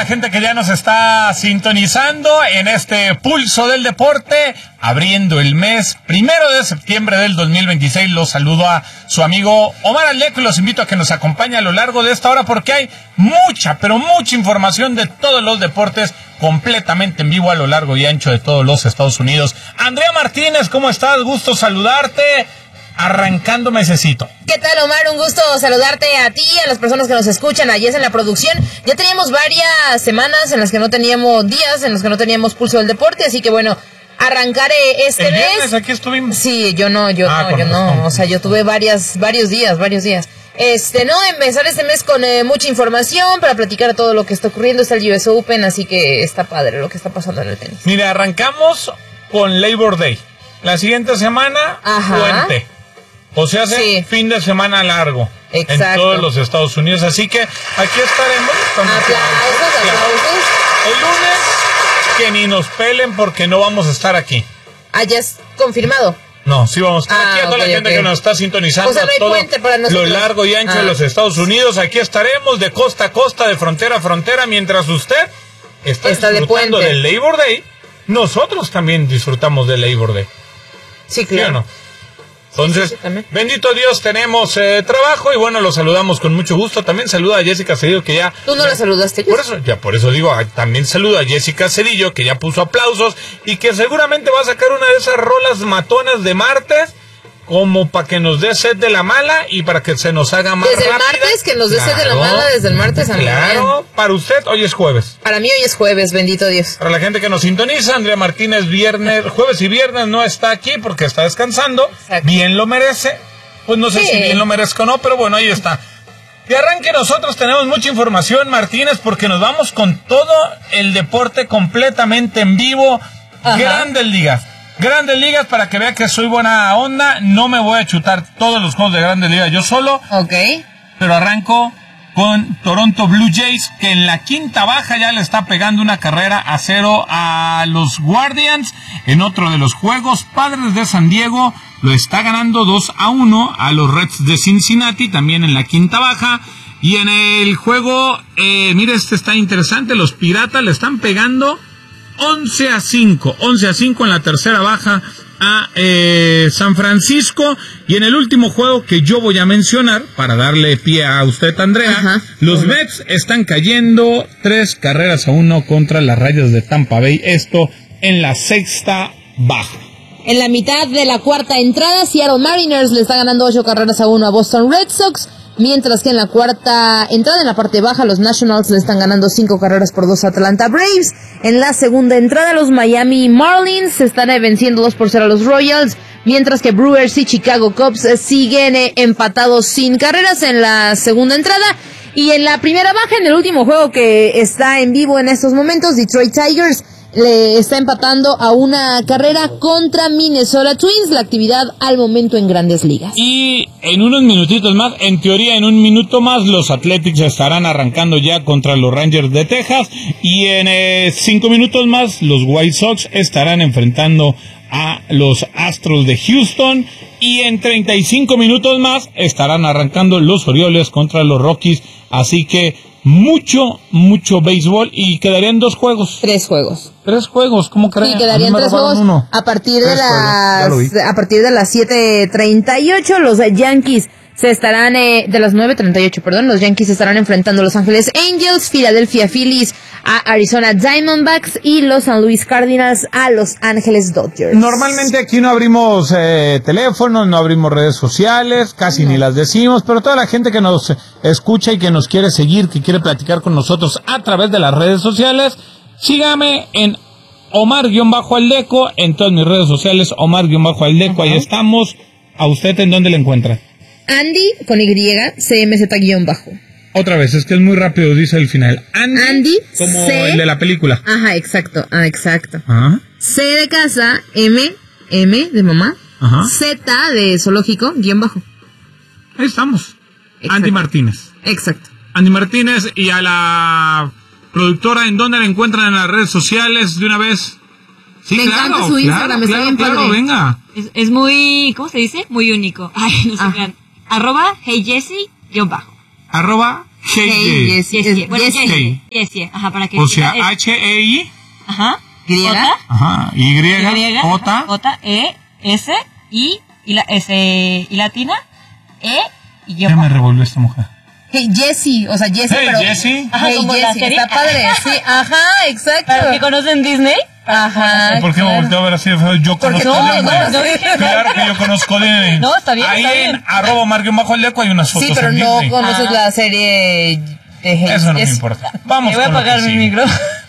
gente que ya nos está sintonizando en este Pulso del Deporte, abriendo el mes 1 de septiembre del 2026. Los saludo a su amigo Omar Aldeco y los invito a que nos acompañe a lo largo de esta hora porque hay mucha, pero mucha información de todos los deportes completamente en vivo a lo largo y ancho de todos los Estados Unidos. Andrea Martínez, ¿cómo estás? Gusto saludarte. Arrancando mesecito. ¿Qué tal, Omar? Un gusto saludarte a ti, a las personas que nos escuchan allí en la producción. Ya teníamos varias semanas en las que no teníamos días, en los que no teníamos Pulso del Deporte, así que bueno, arrancaré este mes. Viernes aquí estuvimos. Sí, yo no. O sea, yo tuve varios días. Empezar este mes con mucha información para platicar todo lo que está ocurriendo. Está el US Open, así que está padre lo que está pasando en el tenis. Mira, arrancamos con Labor Day. La siguiente semana, puente. O sea, fin de semana largo. Exacto. En todos los Estados Unidos. Así que aquí estaremos. Aplausos. El lunes, que ni nos pelen porque no vamos a estar aquí. ¿Ya es confirmado? No, sí vamos a estar aquí. A toda la gente que nos está sintonizando. O sea, no hay todo puente para nosotros. Lo largo y ancho de los Estados Unidos. Aquí estaremos de costa a costa, de frontera a frontera. Mientras usted está disfrutando del Labor Day, nosotros también disfrutamos del Labor Day. Sí, claro. ¿Sí o no? Entonces, bendito Dios, tenemos trabajo y bueno, los saludamos con mucho gusto. También saluda a Jessica Cedillo, que ya... ¿Tú no la saludaste? Por eso digo, también saluda a Jessica Cedillo, que ya puso aplausos y que seguramente va a sacar una de esas rolas matonas de martes, como para que nos dé sed de la mala y para que se nos haga más desde rápida. El martes, que nos dé sed de la mala desde el martes a Claro, para usted hoy es jueves. Para mí hoy es jueves, bendito Dios. Para la gente que nos sintoniza, Andrea Martínez jueves y viernes no está aquí porque está descansando. Exacto. Bien lo merece. Pues no sé si bien lo merezco o no, pero bueno, ahí está. De arranque nosotros tenemos mucha información, Martínez, porque nos vamos con todo el deporte completamente en vivo. Grandes Ligas, para que vea que soy buena onda. No me voy a chutar todos los juegos de Grandes Ligas yo solo. Ok. Pero arranco con Toronto Blue Jays, que en la quinta baja ya le está pegando 1-0 a los Guardians. En otro de los juegos, Padres de San Diego lo está ganando 2-1 a los Reds de Cincinnati, también en la quinta baja. Y en el juego, mire, este está interesante, los Piratas le están pegando 11-5 en la tercera baja a San Francisco. Y en el último juego que yo voy a mencionar, para darle pie a usted, Andrea, los Mets están cayendo 3-1 contra las Rayas de Tampa Bay. Esto en la sexta baja. En la mitad de la cuarta entrada, Seattle Mariners le está ganando 8-1 a Boston Red Sox. Mientras que en la cuarta entrada, en la parte baja, los Nationals le están ganando 5-2 a Atlanta Braves. En la segunda entrada, los Miami Marlins se están venciendo 2-0 a los Royals. Mientras que Brewers y Chicago Cubs siguen empatados sin carreras en la segunda entrada. Y en la primera baja, en el último juego que está en vivo en estos momentos, Detroit Tigers le está empatando a 1 carrera contra Minnesota Twins, la actividad al momento en Grandes Ligas. Y en unos minutitos más, en teoría en un minuto más, los Athletics estarán arrancando ya contra los Rangers de Texas, y en 5 minutos más los White Sox estarán enfrentando a los Astros de Houston, y en 35 minutos más estarán arrancando los Orioles contra los Rockies. Así que mucho béisbol, y quedarían 2 juegos. 3 juegos. 3 juegos, ¿cómo creen? Sí, quedarían 3 juegos a partir de las 7:38. Los Yankees se estarán de las 9:38, perdón, los Yankees estarán enfrentando a Los Ángeles Angels, Philadelphia Phillies a Arizona Diamondbacks y los San Luis Cardinals a Los Ángeles Dodgers. Normalmente aquí no abrimos teléfonos, no abrimos redes sociales, casi ni las decimos, pero toda la gente que nos escucha y que nos quiere seguir, que quiere platicar con nosotros a través de las redes sociales, sígame en Omar-Aldeco, en todas mis redes sociales, Omar-Aldeco, ahí estamos. ¿A usted en dónde le encuentra? Andy, con Y, CMZ-bajo. Otra vez, es que es muy rápido, dice el final. Andy como el de la película. Ajá, exacto. C de casa, M de mamá, Z de zoológico, _. Ahí estamos. Exacto. Andy Martínez. Exacto. Andy Martínez, y a la productora, ¿en dónde la encuentran en las redes sociales de una vez? Sí, me encanta su Instagram, está bien padre. Venga. Es muy, ¿cómo se dice? Muy único. Ay, no sé. @HeyJessy_. Hey, Jessie. Bueno, Jessie. Jessie. Ajá, para que... O sea, H-E-I. Ajá. Griega. Ajá. Y, J. J, E, S, I la S, y latina, E, y yo. Ya me revolvió esta mujer. Hey, Jessie, o sea, Jessie, Hey, pero... Jessie. Ajá, Hey, como la Jessie, serie. está padre, sí, ajá, exacto. ¿Para que conocen Disney? Ajá. ¿Por qué me claro. volteó a ver así de feo? Yo Porque conozco no, Disney. no dije Claro que yo conozco Disney. No, está bien, Ahí está en bien. @Marguio_Leco hay unas fotos Sí, pero en no Disney. conoces la serie de Hey, Eso no me Jessie. importa. Vamos Me voy a con lo que apagar mi sigue. micro.